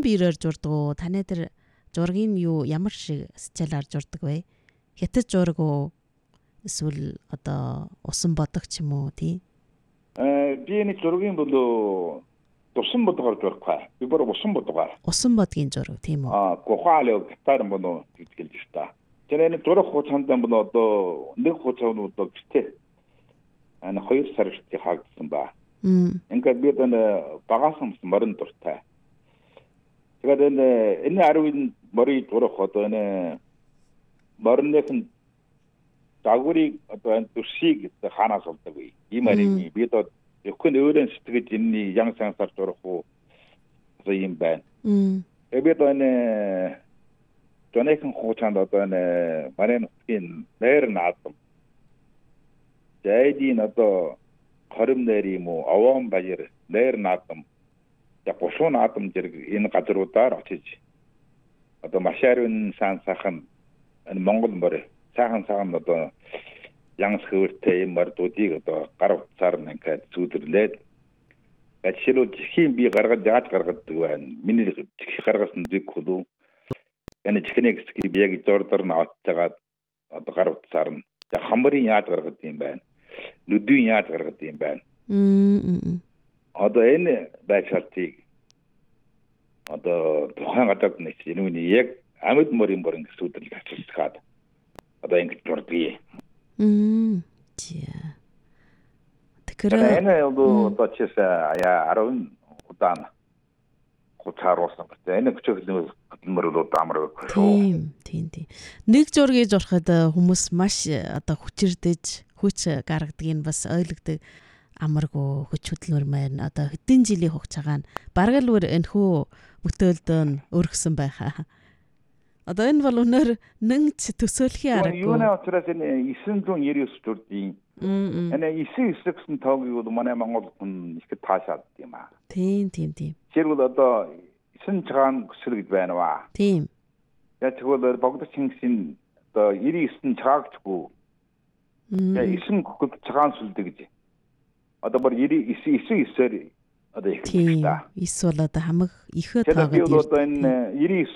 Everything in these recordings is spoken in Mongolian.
биеэр журдаг уу? Таны тэр зургийн юу ямар шиг стилаар журдаг вэ? Хятад зураг уу? Эсвэл одоо усан бодог ч юм уу тий? Би энэ зургийн болоо тусан бодгоор зурхаа. Би бүр усан бодгоор. Усан бодгийн зураг тийм үү? Гохаалаа гитар болоо гэж та. Тэр энэ зураг хугацаанд болоо одоо нэг хугацаанд одоо гэртээ. 2 сар хүртэл хаагдсан ба. Ингээд би энэ багаасан морин дуртай. Тэгээд энэ 10 морин зураг одоо энэ моринын дагварыг одоо энэ дүрсийг хаанаас олдог вэ? Ийм арийн би одоо өхөн өөрийн сэтгэж энэ ян сансаар зурах уу ийм байна. Би одоо энэ тонэхэн хугацаанд одоо энэ марийн нэр наадам. Зайдийн одоо хорим нэр юм уу, овоон баяр нэр наадам. Яг бушуун наадам зэрэг энэ газруудаар очиж одоо машарын сансахан энэ Монгол морь сайхан одоо янс хөвөртэй юм мордуудыг одоо гар утсаар ингээд зүудэрлээд жишээлбэл чихийн би яаж гаргадаг байна. Миний чих гаргасан зүг хөлөө. Энэ чихний хэсгийг би яг зурдаар нь авчихад одоо гар утсаар нь хамрын яаж гаргадаг юм байна. Нүдийн яаж гаргадаг юм байна. Одоо энэ байшаалтыг одоо тухайн гадаад нэг энэ яг амьд морин зүудэрлэж ачилсгаад одоо ингэж дурдгий. Тэгэхээр энэ одоо чисээ 10 удаан хуцааруулсан гэдэг. Энэ хөчөглөмөр удаамар шүү. Тийм. Нэг зургийг зурхад хүмүүс маш одоо хүчирдэж хүч гаргадгийг бас ойлгодог амаргүй хүч хөдөлмөр маань одоо хэдэн жилийн хугацаагаар бараг л энэхүү бүтээлдөө өргөсөн байхаа. Одоо энэ бол өнөр нэгч төсөөлхийн аргагүй. Юуны учраас энэ 999 төрдийн энэ 99 гэсэн тоогийг бол манай Монгол хүн их таашаад юм аа. Тийм. Жишээлбэл одоо 9 цагаан өсөр гэж байна ба. Тийм. Яг тэгвэл богдох Чингисийн одоо 99 цагаагчгүй. Яг 9 хөхөд цагаан сүлдэ гэж. Одоо бүр 99-ээр одоо их гэж та. 9 бол одоо хамаг ихэ таагаад. Тэгээд одоо энэ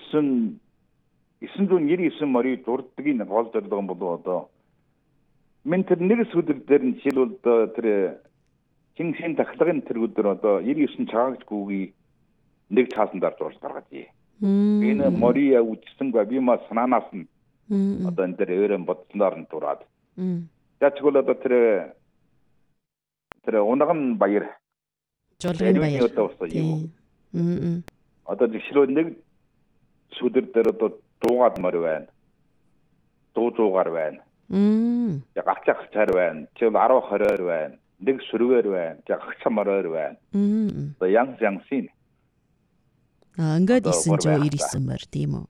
999 морийг дурддгийн гол зорилго бол одоо мен тэр нэг сүлдэр дээр нь жишээлбэл тэр Чингисийн тахлагын тэр өдөр одоо 99 цагаагчгүйг нэг цаасандаар зурж гаргаж ий. Энэ мория үжсэн би ма санаанаас нь одоо энэ дээр өөрөөр бодсноор нь дураад. Яг тэгвэл одоо тэр унаган баяр. Жолгийн баяр. Одоо жишээлбэл нэг сүлдэр дээр одоо дуугаад мөр байна. Дуугаар байна. Яг ачаахчаар байна. Чил 10-20-оор байна. Нэг сүргээр байна. Яг хцамараар байна. Одоо янсийн. Ингээд 999 мөр тийм үү?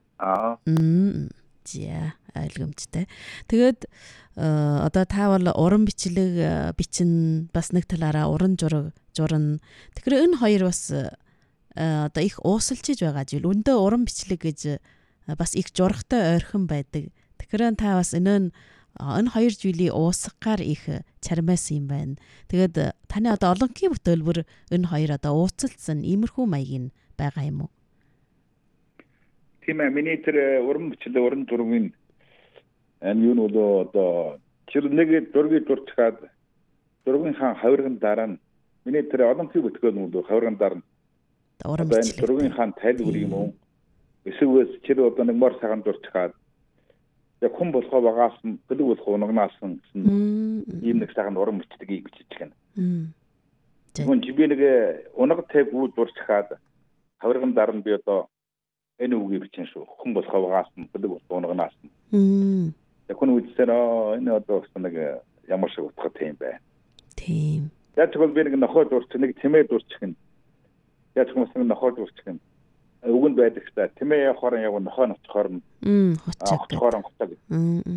За ойлгомжтой. Тэгээд одоо та бол уран бичлэг бичин бас нэг талаараа уран зураг зурна. Тэгэхээр энэ хоёр бас одоо их уусалчиж байгаа зүйл. Өндөө уран бичлэг гэж бас их жургатай ойрхон байдаг. Тэгэхээр та бас энэ хоёр зүйлийг уусгахаар их чармаас юм байна. Тэгээд таны одоо олонхийн бүтээлбэр энэ хоёр одоо ууцалцсан иймэрхүү маягийн байгаа юм уу? Тийм ээ, миний тэр уран бичлэг уран зургийн юу нь бол одоо тэр нэг зургийг дурчгаад зургийн хаан хавирган дараа нь миний тэр олонхийн бүтгэл нь бол хавирган дараа нь уран бичлэг зургийн хаан тайлбар юм уу? Эсвэл тэр одоо нэг мор цагаан дурчгаад яг хүн болохоо багаас нь гэлэг болох унагнаас нь ийм нэг цагаан уран бичлэгийг бичиж гэнэ. Тэгвэл би нэг унагтай гүйл дурчгаад хавирган дараа нь би одоо энэ үгийг бичин шүү. Хүн болохоо багаас нь гэлэг болох унагнаас нь. Яг хүн үзсээр энэ одоо нэг ямар шиг утгатай юм бэ? Тийм. Яг тэгвэл би нэг нохой дурч нэг тэмээ дурчих нь. Яг хүмүүс нэг нохой дурчих нь. Үгэнд байдаг та тэмээ явахаар яг нохой очихоор нь очихоор гоцоо гэж.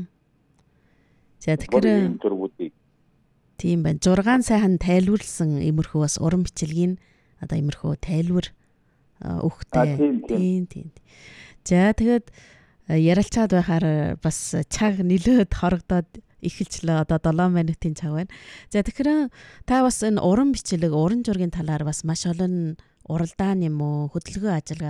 За тэгэхээр тийм байна. 6 сайхан тайлбарлсан иймэрхүү бас уран бичлэгийн одоо иймэрхүү тайлбар өгөхтэй. Тийм. За тэгээд ярилцаад байхаар бас цаг нилээд хорогдоод эхэлчлээ. Одоо 7 минутын цаг байна. За тэгэхээр та бас энэ уран бичлэг, уран зургийн талаар бас маш олон уралдаан юм уу, хөдөлгөөн ажиллагаа